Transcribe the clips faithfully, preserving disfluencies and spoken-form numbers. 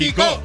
México,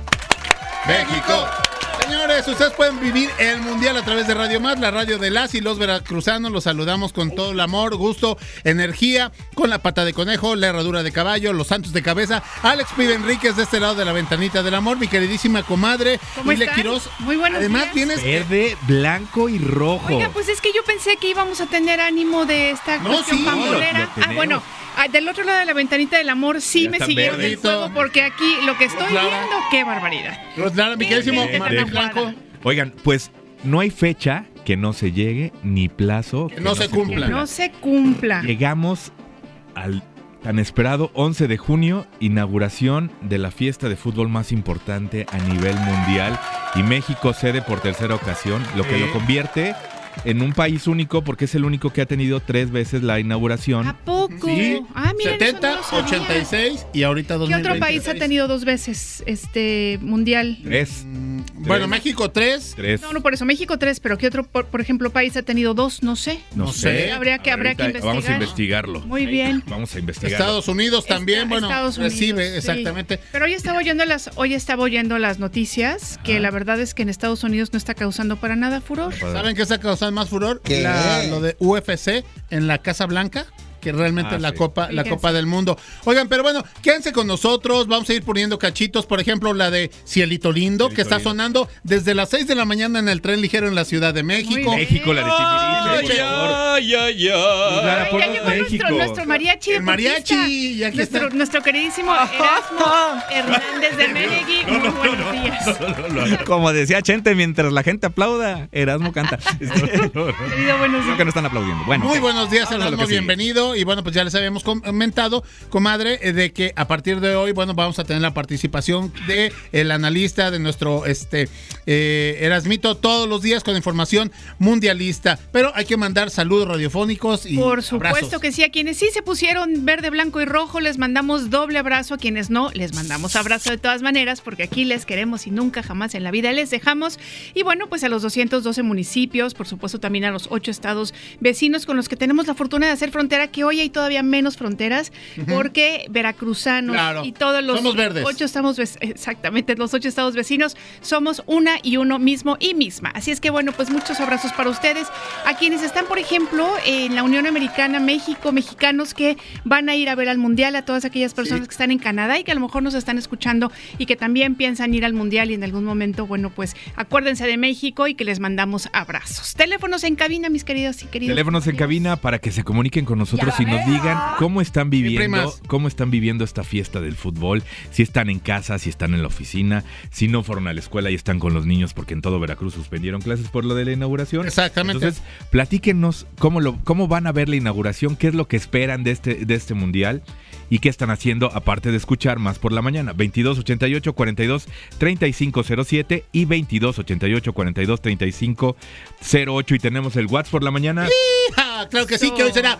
México. Señores, ustedes pueden vivir el Mundial a través de Radio Más, la radio de las y los veracruzanos. Los saludamos con todo el amor, gusto, energía, con la pata de conejo, la herradura de caballo, los santos de cabeza. Alex Pibe Enríquez de este lado de la ventanita del amor, mi queridísima comadre. ¿Cómo Ile están? Quiroz. Muy buenos Además, días. tienes Verde, blanco y rojo. Oiga, pues es que yo pensé que íbamos a tener ánimo de esta No, cuestión sí, pambolera. lo- lo ah, tenemos. bueno, ah, del otro lado de la ventanita del amor sí Ya me está siguieron el verdito. fuego porque aquí lo que estoy Claro. viendo, qué barbaridad. Roslara, mi queridísimo Verde, Manuel verde. Blanco. Oigan, pues no hay fecha que no se llegue, ni plazo que no se cumpla. Que no se cumpla. Llegamos al tan esperado once de junio, inauguración de la fiesta de fútbol más importante a nivel mundial, y México cede por tercera ocasión, lo que Sí. lo convierte en un país único porque es el único que ha tenido tres veces la inauguración. ¿A poco? Sí, Ah, mira, setenta, eso no lo sabía. ochenta y seis y ahorita dos ¿Qué mil otro veintiséis. país ha tenido dos veces este mundial? Tres. Mm, Bueno, México tres. Tres. No, no, por eso México tres, pero ¿qué otro, por, por ejemplo, país ha tenido dos? No sé. No no sé. sé. Habría que- habría que Ahorita Vamos a investigar. investigarlo. Muy bien. Vamos a investigarlo. Estados Unidos también, Está- bueno, Estados Unidos, recibe, sí. exactamente. Pero hoy estaba oyendo las, hoy estaba oyendo las noticias que la verdad es que en Estados Unidos no está causando para nada furor. ¿Saben qué está causando más furor? La- lo de U F C en la Casa Blanca, que realmente Ah, la sí. Copa, la Fíjense. Copa del Mundo. Oigan, pero bueno, quédense con nosotros, vamos a ir poniendo cachitos, por ejemplo, la de Cielito Lindo, Cielito que está Lindo. sonando desde las seis de la mañana en el tren ligero en la Ciudad de México. Muy México, la de Timbiriche, Ay, por favor. Ay, ay, Clara, Ay, ay. por ya los llegó México. nuestro, nuestro mariachi. El mariachi, deportista. y aquí nuestro, está. nuestro queridísimo Erasmo Hernández de Menegui. Muy buenos días. Como decía Chente, mientras la gente aplauda, Erasmo canta. Querido, buenos Creo días. que no están aplaudiendo. Bueno, Muy ok. buenos días, Vamos a lo Erasmo, que sigue. bienvenido. Y bueno, pues ya les habíamos comentado, comadre, eh, de que a partir de hoy, bueno, vamos a tener la participación de el analista de nuestro este eh, Erasmito todos los días con información mundialista. Pero hay que mandar saludos radiofónicos y Por supuesto abrazos. que sí, a quienes sí se pusieron verde, blanco y rojo, les mandamos doble abrazo, a quienes no, les mandamos abrazo de todas maneras, porque aquí les queremos y nunca jamás en la vida les dejamos. Y bueno, pues a los doscientos doce municipios, por supuesto también a los ocho estados vecinos con los que tenemos la fortuna de hacer frontera, que hoy hay todavía menos fronteras, porque veracruzanos Claro. y todos los Somos verdes. ocho estamos, exactamente, los ocho estados vecinos, somos una y uno mismo y misma. Así es que bueno, pues muchos abrazos para ustedes. A quienes están, por ejemplo, en la Unión Americana, México, mexicanos que van a ir a ver al Mundial, a todas aquellas personas Sí. que están en Canadá y que a lo mejor nos están escuchando y que también piensan ir al Mundial y en algún momento, bueno, pues acuérdense de México y que les mandamos abrazos. Teléfonos en cabina, mis queridos y queridos. Teléfonos en cabina para que se comuniquen con nosotros y nos digan cómo están viviendo, primas. cómo están viviendo esta fiesta del fútbol, si están en casa, si están en la oficina, si no fueron a la escuela y están con los niños porque en todo Veracruz suspendieron clases por lo de la inauguración. Exactamente. Entonces, platíquenos cómo lo, cómo van a ver la inauguración, qué es lo que esperan de este, de este mundial y qué están haciendo aparte de escuchar Más por la Mañana. veintidós ochenta y ocho, cuarenta y dos, treinta y cinco cero siete y veintidós ochenta y ocho, cuarenta y dos, treinta y cinco cero ocho, y tenemos el WhatsApp por la mañana. ¡Hija! Claro que sí, que hoy será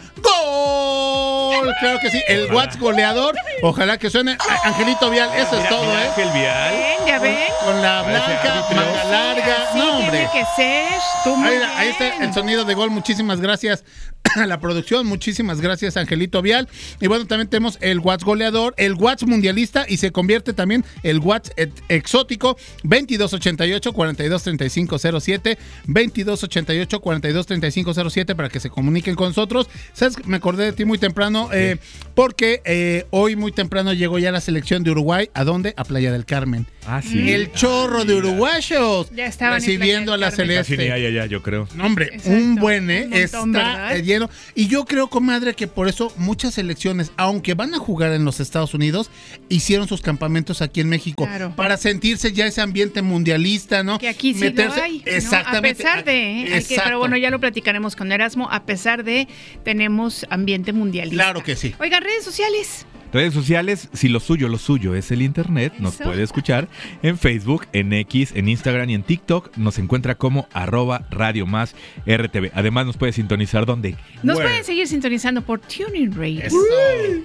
gol. Claro que sí, el Watts goleador. Ojalá que suene a- Angelito Vial, eso es todo, ¿eh? Ángel Vial. Ven, ya ven. Con la blanca, manga larga. Así No, hombre. tiene que ser. Tú muy Ahí, ahí está bien. el sonido de gol. Muchísimas gracias a la producción. Muchísimas gracias, Angelito Vial. Y bueno, también tenemos el Watts goleador, el Watts mundialista y se convierte también el Watts et- exótico. veintidós ochenta y ocho, cuarenta y dos, treinta y cinco cero siete. veintidós ochenta y ocho, cuarenta y dos, treinta y cinco cero siete para que se comuniquen con nosotros. ¿Sabes? Me acordé de ti muy temprano eh, porque eh, hoy muy temprano llegó ya la selección de Uruguay. ¿A dónde? A Playa del Carmen. Ah, sí. El chorro de uruguayos Ya estaban en recibiendo a Playa la del Carmen. Casi ni celeste. hay allá, yo creo. No, hombre, Exacto. un buen, ¿eh? Un montón, Está ¿verdad? eh, lleno. Y yo creo, comadre, que por eso muchas selecciones, aunque van a jugar en los Estados Unidos, hicieron sus campamentos aquí en México. Claro. Para sentirse ya ese ambiente mundialista, ¿no? Que aquí sí Meterse- lo hay, ¿no? Exactamente. A pesar de, ¿eh? Hay que- Exacto. pero bueno, ya lo platicaremos con Erasmo, a pesar de, tenemos ambiente mundialista. Claro que sí. Oigan, redes sociales. Redes sociales, si lo suyo, lo suyo es el internet, nos Eso. puede escuchar en Facebook, en X, en Instagram y en TikTok. Nos encuentra como arroba Radio Más R T V. Además nos puede sintonizar donde. Nos Where? pueden seguir sintonizando por Tuning Radio. Eso.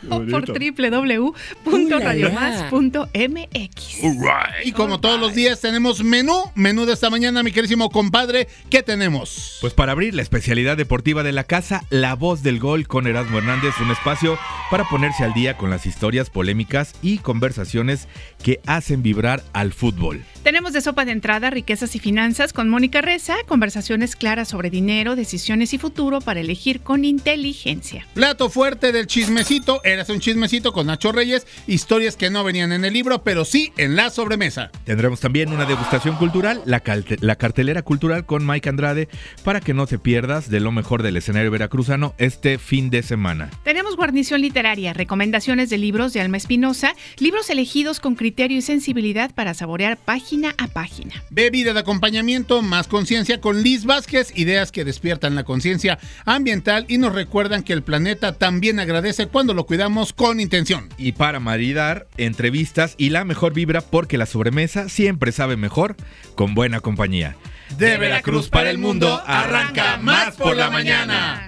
o por doble u doble u doble u punto radio más punto m x. Y como todos los días tenemos menú, menú de esta mañana, mi querísimo compadre, ¿qué tenemos? Pues para abrir la especialidad deportiva de la casa, La Voz del Gol con Erasmo Hernández, un espacio para ponerse al día con las historias, polémicas y conversaciones que hacen vibrar al fútbol. Tenemos de sopa de entrada riquezas y finanzas con Mónica Reza, conversaciones claras sobre dinero, decisiones y futuro para elegir con inteligencia. Plato fuerte del chismecito, eras un chismecito con Nacho Reyes, historias que no venían en el libro, pero sí en la sobremesa. Tendremos también una degustación cultural, la, calte- la cartelera cultural con Mike Andrade, para que no te pierdas de lo mejor del escenario veracruzano este fin de semana. Tenemos guarnición literaria, recomendaciones de libros de Alma Espinosa, libros elegidos con criterio y sensibilidad para saborear página a página. Bebida de acompañamiento, más conciencia con Liz Vázquez, ideas que despiertan la conciencia ambiental y nos recuerdan que el planeta también agradece cuando lo cuidamos con intención. Y para maridar, entrevistas y la mejor vibra, porque la sobremesa siempre sabe mejor con buena compañía. De Veracruz para el mundo, arranca Más por la Mañana.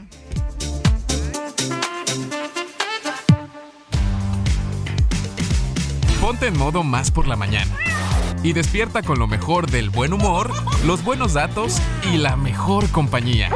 Ponte en modo Más por la Mañana y despierta con lo mejor del buen humor, los buenos datos y la mejor compañía.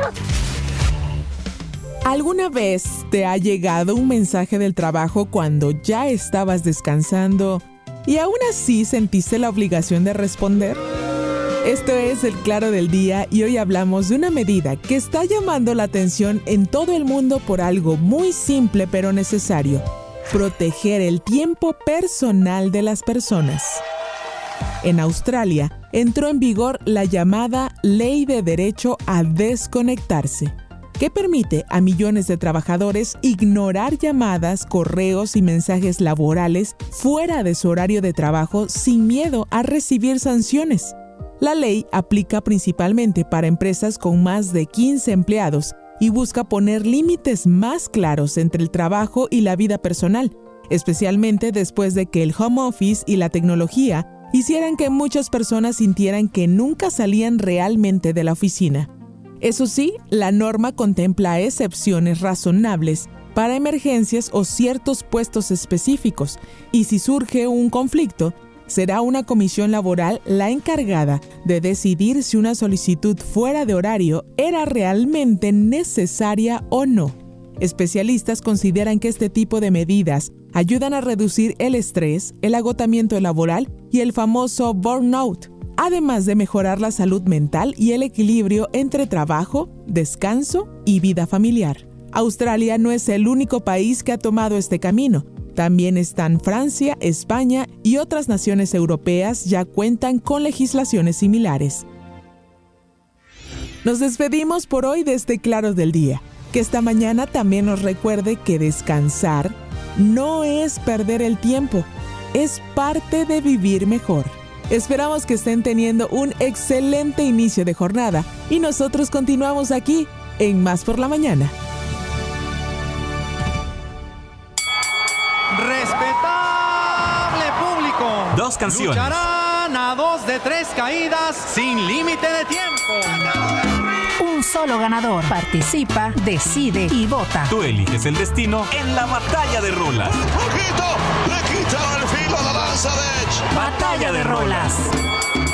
¿Alguna vez te ha llegado un mensaje del trabajo cuando ya estabas descansando y aún así sentiste la obligación de responder? Esto es El Claro del Día y hoy hablamos de una medida que está llamando la atención en todo el mundo por algo muy simple pero necesario: proteger el tiempo personal de las personas. En Australia entró en vigor la llamada Ley de Derecho a Desconectarse, que permite a millones de trabajadores ignorar llamadas, correos y mensajes laborales fuera de su horario de trabajo sin miedo a recibir sanciones. La ley aplica principalmente para empresas con más de quince empleados y busca poner límites más claros entre el trabajo y la vida personal, especialmente después de que el home office y la tecnología hicieran que muchas personas sintieran que nunca salían realmente de la oficina. Eso sí, la norma contempla excepciones razonables para emergencias o ciertos puestos específicos, y si surge un conflicto, será una comisión laboral la encargada de decidir si una solicitud fuera de horario era realmente necesaria o no. Especialistas consideran que este tipo de medidas ayudan a reducir el estrés, el agotamiento laboral y el famoso burnout, además de mejorar la salud mental y el equilibrio entre trabajo, descanso y vida familiar. Australia no es el único país que ha tomado este camino. También están Francia, España y otras naciones europeas ya cuentan con legislaciones similares. Nos despedimos por hoy de este Claro del Día. Que esta mañana también nos recuerde que descansar no es perder el tiempo, es parte de vivir mejor. Esperamos que estén teniendo un excelente inicio de jornada y nosotros continuamos aquí en Más por la Mañana. Respetable público. Dos canciones. Lucharán a dos de tres caídas sin límite de tiempo. Un solo ganador. Participa, decide y vota. Tú eliges el destino en la batalla de rolas. Poquito, le quita el filo a la lanza de Edge. Batalla de rolas.